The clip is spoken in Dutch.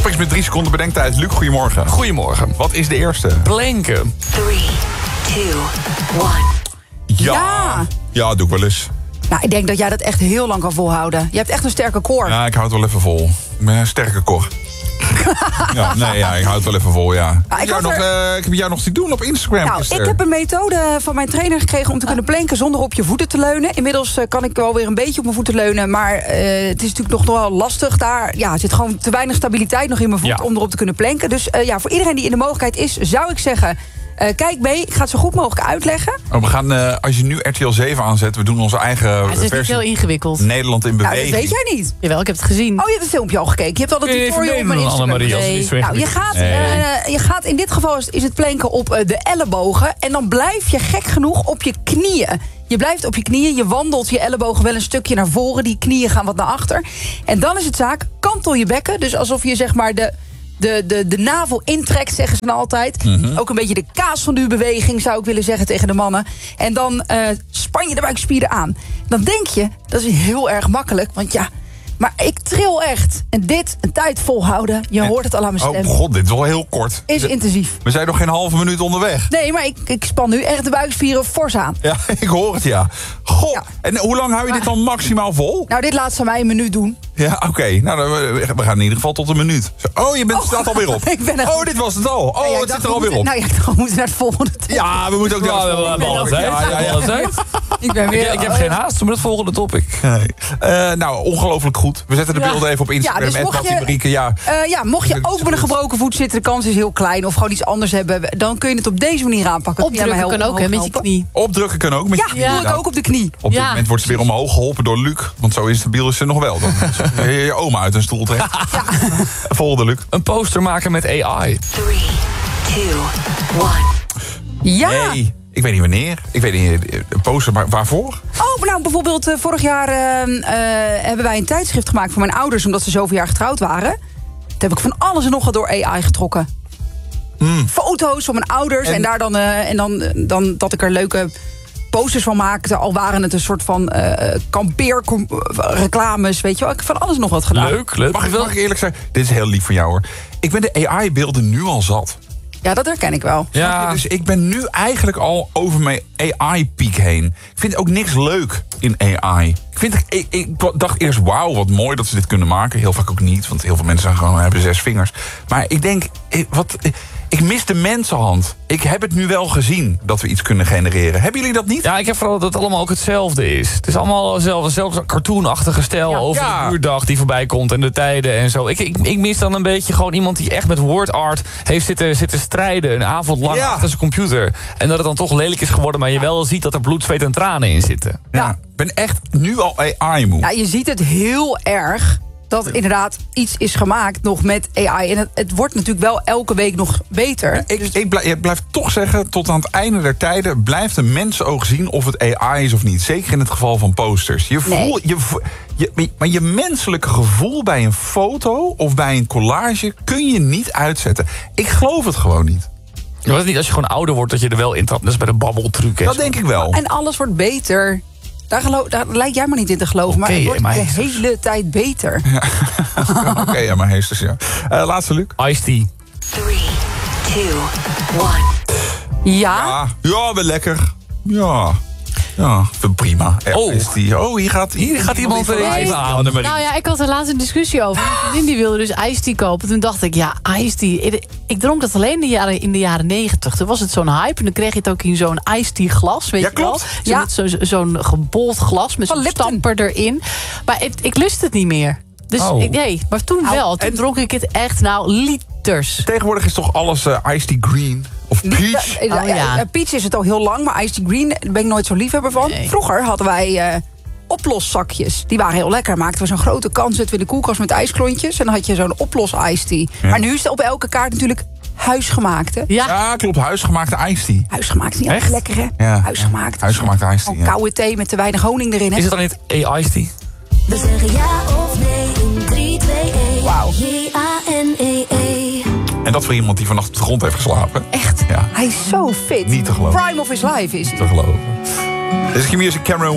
Topics met 3 seconden bedenktijd. Luc, goedemorgen. Goedemorgen. Wat is de eerste? Planken. 3, 2, 1. Ja. Ja, doe ik wel eens. Nou, ik denk dat jij dat echt heel lang kan volhouden. Je hebt echt een sterke core. Ja, ik hou het wel even vol. Ik ben een sterke kor. Ik hou het wel even vol, ja. Ik heb jou nog te doen op Instagram. Nou, ik heb een methode van mijn trainer gekregen om te kunnen planken zonder op je voeten te leunen. Inmiddels kan ik wel weer een beetje op mijn voeten leunen, maar het is natuurlijk nog wel lastig. Daar zit gewoon te weinig stabiliteit nog in mijn voet om erop te kunnen planken. Dus voor iedereen die in de mogelijkheid is, zou ik zeggen, kijk mee, ik ga het zo goed mogelijk uitleggen. We gaan, als je nu RTL 7 aanzet, we doen onze eigen het is versie. niet heel ingewikkeld. Nederland in beweging. Nou, dat weet jij niet. Jawel, ik heb het gezien. Oh, je hebt het filmpje al gekeken. Je hebt al de tutorial op mijn Instagram. Je gaat in dit geval is het planken op de ellebogen. En dan blijf je gek genoeg op je knieën. Je blijft op je knieën, je wandelt je ellebogen wel een stukje naar voren. Die knieën gaan wat naar achter. En dan is het zaak, kantel je bekken. Dus alsof je zeg maar de navel intrekt, zeggen ze dan altijd. Ook een beetje de kaasfonduebeweging, zou ik willen zeggen tegen de mannen. En dan span je de buikspieren aan. Dan denk je, dat is heel erg makkelijk, want maar ik tril echt. En dit, een tijd volhouden, je hoort het al aan mijn stem. Oh god, dit is wel heel kort. Is intensief. We zijn nog geen halve minuut onderweg. Nee, maar ik span nu echt de buikspieren fors aan. Ja, ik hoor het, ja. God, Ja. En hoe lang hou je dit dan maximaal vol? Nou, dit laat ze mij een minuut doen. Ja, oké. Nou, we gaan in ieder geval tot een minuut. Oh, je staat alweer op. Ik ben er. Oh, dit was het al. Oh, Ja, het zit er alweer op. Nou ja, ik dacht, we moeten naar het volgende topic. Ja, we moeten ook naar het volgende. Ik ben weer... Ik heb geen haast met het volgende topic. Nee. Nou, ongelooflijk goed. We zetten de beelden even op Instagram. Ja, dus mocht je ook met een gebroken voet zitten, de kans is heel klein, of gewoon iets anders hebben, dan kun je het op deze manier aanpakken. Opdrukken kan ook, hè, met je knie. Opdrukken kan ook. Met je doe ik ook op de knie. Op dit moment wordt ze weer omhoog geholpen door Luc. Want zo instabiel is ze nog wel. Dan je oma uit een stoel trekt. Volgende, Luc. Een poster maken met AI. 3, 2, 1. Ja. Nee, ik weet niet wanneer. Ik weet niet, een poster, maar waarvoor? Oh, nou, bijvoorbeeld vorig jaar hebben wij een tijdschrift gemaakt voor mijn ouders, omdat ze zoveel jaar getrouwd waren. Toen heb ik van alles en nog wat door AI getrokken. Foto's van mijn ouders en daar dan dat ik er leuke posters van maakte. Al waren het een soort van kampeerreclames, weet je wel. Ik heb van alles nog wat gedaan. Leuk. Mag ik eerlijk zijn? Dit is heel lief van jou, hoor. Ik ben de AI-beelden nu al zat. Ja, dat herken ik wel. Ja. Dus ik ben nu eigenlijk al over mijn AI-piek heen. Ik vind ook niks leuk in AI. Ik dacht eerst, wauw, wat mooi dat ze dit kunnen maken. Heel vaak ook niet, want heel veel mensen hebben 6 vingers. Maar ik denk, ik mis de mensenhand. Ik heb het nu wel gezien dat we iets kunnen genereren. Hebben jullie dat niet? Ja, ik heb vooral dat het allemaal ook hetzelfde is. Het is allemaal hetzelfde, zelfs een cartoonachtige stijl over de buurdag die voorbij komt en de tijden en zo. Ik mis dan een beetje gewoon iemand die echt met word art heeft zitten strijden een avond lang achter zijn computer. En dat het dan toch lelijk is geworden, maar je wel ziet dat er bloed, zweet en tranen in zitten. Ja, ik ben echt nu al AI-moe. Ja, je ziet het heel erg dat inderdaad iets is gemaakt nog met AI. En het wordt natuurlijk wel elke week nog beter. Ik blijf toch zeggen, tot aan het einde der tijden blijft een mensenoog zien of het AI is of niet. Zeker in het geval van posters. Maar je menselijke gevoel bij een foto of bij een collage kun je niet uitzetten. Ik geloof het gewoon niet. Was het niet als je gewoon ouder wordt dat je er wel in trapt? Dat is bij de babbeltruc. Dat denk ik wel. En alles wordt beter. Daar lijkt jij maar niet in te geloven. Maar het wordt de hele tijd beter. Oké, maar heesters, ja. Laatste, Luc. Ice-T. 3, 2, 1. Ja? Ja, wel lekker. Ja, prima. Hier gaat iemand weer even aan. Nou ja, ik had er laatst een discussie over. Mijn vriendin die wilde dus Ice-T kopen. Toen dacht ik, Ice-T. Ik dronk dat alleen in de jaren 90. Toen was het zo'n hype. En dan kreeg je het ook in zo'n Ice-T glas. Weet je klopt. wel? Zo'n gebold glas met zo'n stamper erin. Maar ik lust het niet meer. Dus nee, maar toen wel. Toen dronk ik het echt, liters. Tegenwoordig is toch alles Ice-T Green of Peach? Peach is het al heel lang, maar Ice-T Green daar ben ik nooit zo liefhebber van. Nee. Vroeger hadden wij oploszakjes. Die waren heel lekker. Maakten we zo'n grote kans, zetten we in de koelkast met ijsklontjes. En dan had je zo'n oplos Ice-T. Ja. Maar nu is het op elke kaart natuurlijk huisgemaakte. Ja, klopt. Huisgemaakte Ice-T. Huisgemaakt, niet echt lekker, hè? Ja. Huisgemaakt. Huisgemaakte Ice-T. Koude thee met te weinig honing erin, hè? Is het dan niet Ice-T? We zeggen ja of nee in 3, 2, 1. Wauw. J-A-N-E-E. En dat voor iemand die vannacht op de grond heeft geslapen. Echt? Ja. Hij is zo fit. Niet te geloven. Prime of his life is hij. Te geloven. Dit is Q-Music Cameron